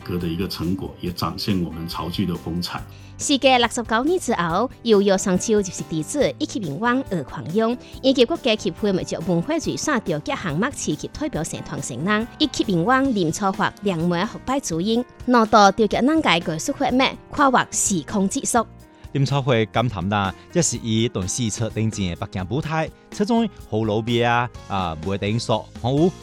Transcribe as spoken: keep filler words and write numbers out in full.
革的一個成果，也展現我們潮劇的風采。 時隔六十九年之後，由姚雙秋就是弟子一級名王而狂用，以及國家協會為咗文化遺產調級項目持級代表社團成員，一級名王林超華兩枚學拜主演，攞到調級難解嘅書畫咩跨越時空之速。 林超華感嘆啦，一是以同四出頂尖嘅北京舞台，七種好老味啊，啊唔會頂索，好